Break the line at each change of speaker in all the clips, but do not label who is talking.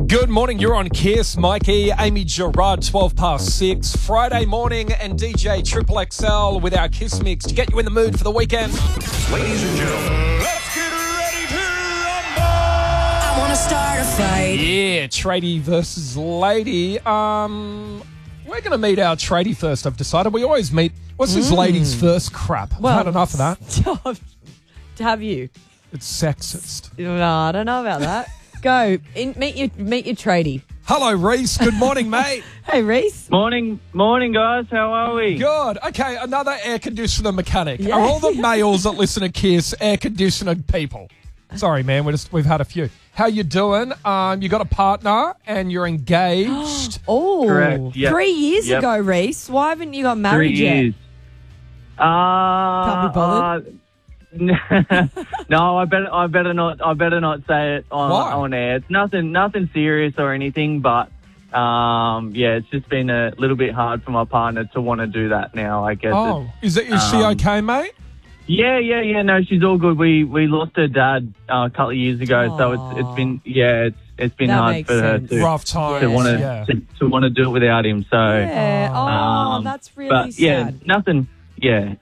Good morning, you're on Kiss. Mikey, Amy Gerard, 12 past 6. Friday morning and DJ Triple XL with our Kiss Mix to get you in the mood for the weekend.
Ladies and gentlemen,
Let's get ready to rumble! I want to start a fight.
Yeah, tradie versus lady. We're going to meet our tradie first, I've decided. We always meet, what's this ladies first crap? I've had enough of that.
Have you?
It's sexist.
No, I don't know about that. Go. Meet your tradie.
Hello, Reese. Good morning, mate.
Hey, Reese.
Morning, guys. How are we?
Good. Okay, another air conditioner mechanic.
Yeah.
Are all the males that listen to Kiss air conditioner people? Sorry, man. We've had a few. How you doing? You got a partner and you're engaged.
Oh,
Correct, yep.
3 years
Yep.
ago, Reese. Why haven't you got married
3 years.
yet? Can't be bothered.
No, I better not say it
Why?
on air. It's nothing serious or anything, but yeah, it's just been a little bit hard for my partner to want to do that now. I guess.
Oh, is she okay, mate?
Yeah. No, she's all good. We lost her dad a couple of years ago, so it's been it's been
That
hard
makes
for her
sense.
to
Rough time.
to want
yeah.
to want to do it without him. So
Yeah. Oh, that's really
but yeah,
sad.
nothing. Yeah.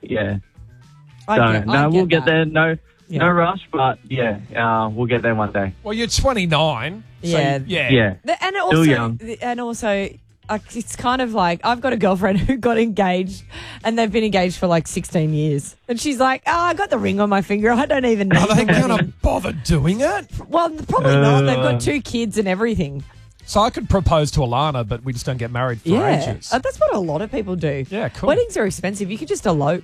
I
We'll get
that.
there.
Yeah.
No rush, but yeah, we'll get there one day.
Well, you're 29. So
Yeah.
yeah.
And
Still young.
also, it's kind of like I've got a girlfriend who got engaged, and they've been engaged for like 16 years, and she's like, "Oh, I got the ring on my finger. I don't even know."
Are they going to bother doing it?
Well, probably not. They've got 2 kids and everything.
So I could propose to Alana, but we just don't get married for ages.
That's what a lot of people do.
Yeah, cool.
Weddings are expensive. You could just elope.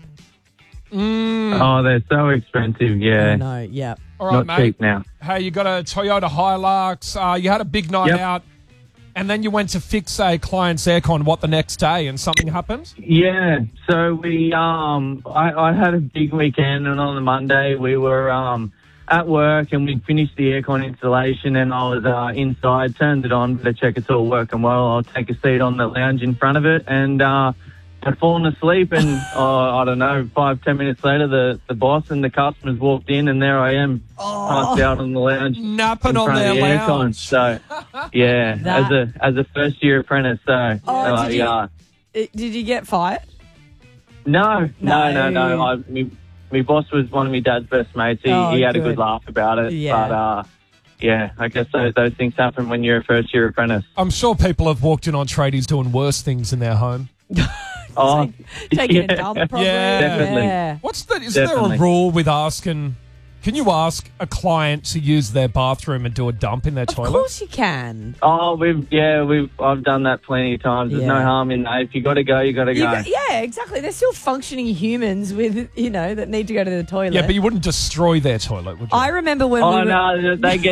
Oh, they're so expensive. Yeah,
No, yeah.
All right,
not
mate.
cheap now.
Hey, you got a Toyota Hilux. You had a big night
Yep.
out, and then you went to fix a client's aircon. What, the next day, and something happened?
Yeah, so we I had a big weekend, and on the Monday we were at work, and we'd finished the aircon installation, and I was inside, turned it on to check it's all working well. I'll take a seat on the lounge in front of it, and I'd fallen asleep, and I don't know, 5-10 minutes later, the boss and the customers walked in, and there I am, passed out on the lounge,
Napping
in
on
front
their
of the aircon.
lounge.
So, yeah, as a first year apprentice. So,
Oh, did you-
yeah.
Did you get fired?
No.
No.
My boss was one of my dad's best mates. He had a
good.
good laugh about it.
Yeah.
But, yeah, I guess those things happen when you're a first year apprentice.
I'm sure people have walked in on tradies doing worse things in their home.
Oh,
Taking a dump, probably.
Yeah.
Definitely.
Yeah.
Is there a
Definitely.
rule with asking? Can you ask a client to use their bathroom and do a dump in their
Of
toilet?
course you can.
Oh, I've done that plenty of times. There's no
Yeah.
harm in that. If you got to go, you got to go.
Yeah, exactly. They're still functioning humans with, that need to go to the toilet.
Yeah, but you wouldn't destroy their toilet, would you?
I remember when
Oh,
we were...
no, they get